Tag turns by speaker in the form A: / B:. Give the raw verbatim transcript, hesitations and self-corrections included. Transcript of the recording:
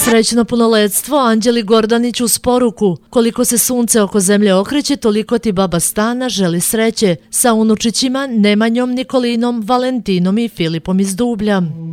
A: Srećno punoletstvo Anđeli Gordanić uz poruku: koliko se sunce oko zemlje okreće, toliko ti baba Stana želi sreće, sa unučićima Nemanjom, Nikolinom, Valentinom i Filipom iz Dublja.